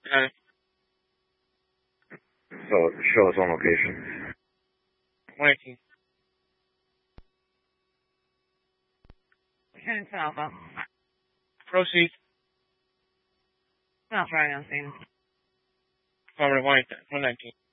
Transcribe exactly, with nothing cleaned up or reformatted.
Uh, So show us on location. waiting. ten twelve, oh. Proceed. Not right on scene. Forward one nineteen.